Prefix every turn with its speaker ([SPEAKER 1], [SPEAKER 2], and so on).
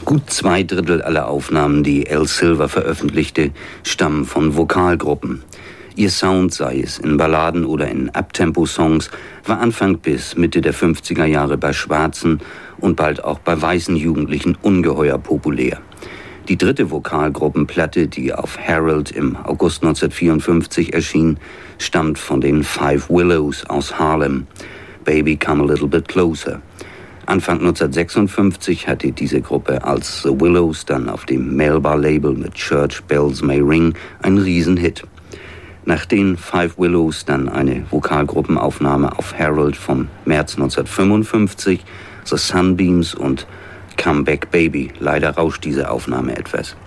[SPEAKER 1] Gut 2/3 aller Aufnahmen, die Al Silver veröffentlichte, stammen von Vokalgruppen. Ihr Sound, sei es in Balladen oder in Uptempo-Songs, war Anfang bis Mitte der 50er Jahre bei schwarzen und bald auch bei weißen Jugendlichen ungeheuer populär. Die dritte Vokalgruppenplatte, die auf Herald im August 1954 erschien, stammt von den Five Willows aus Harlem. Baby, Come a Little Bit Closer. Anfang 1956 hatte diese Gruppe als The Willows dann auf dem Melba-Label mit Church Bells May Ring einen Riesenhit. Nach den Five Willows dann eine Vokalgruppenaufnahme auf Herald vom März 1955, The Sunbeams und Come Back Baby. Leider rauscht diese Aufnahme etwas.